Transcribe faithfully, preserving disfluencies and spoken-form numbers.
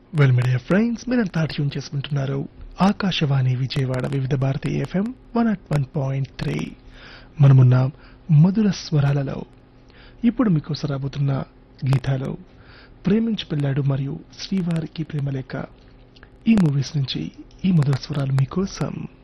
Well media friends మీరంతా tune చేసుకుంటున్నారు ఆకాశవాణి విజయవాడ వివిధ Bharati FM one at one point three మనమున్న మధుర స్వరాలలో ఇప్పుడు మీకోసం రాబోతున్న గీతాలు ప్రేమించి పెళ్ళాడు మరియు శ్రీవారికి ప్రేమలేఖ ఈ మూవీస్ నుంచి ఈ మధుర స్వరాలు మీకోసం.